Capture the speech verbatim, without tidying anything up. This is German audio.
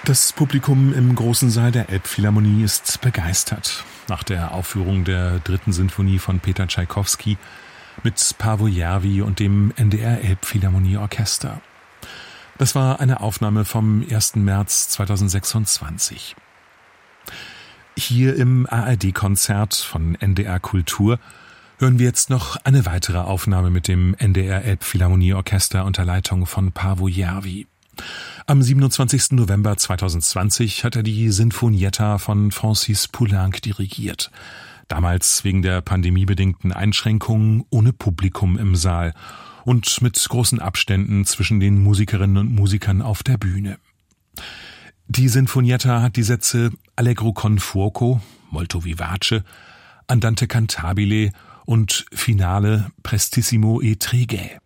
Das Publikum im großen Saal der Elbphilharmonie ist begeistert. Nach der Aufführung der dritten Sinfonie von Peter Tschaikowski mit Paavo Järvi und dem N D R Elbphilharmonieorchester. Das war eine Aufnahme vom ersten März zweitausendsechsundzwanzig. Hier im A R D-Konzert von N D R Kultur hören wir jetzt noch eine weitere Aufnahme mit dem N D R Elbphilharmonieorchester unter Leitung von Paavo Järvi. Am siebenundzwanzigsten November zweitausendzwanzig hat er die Sinfonietta von Francis Poulenc dirigiert. Damals wegen der pandemiebedingten Einschränkungen ohne Publikum im Saal und mit großen Abständen zwischen den Musikerinnen und Musikern auf der Bühne. Die Sinfonietta hat die Sätze Allegro con fuoco, molto vivace, Andante cantabile und Finale prestissimo e tregae.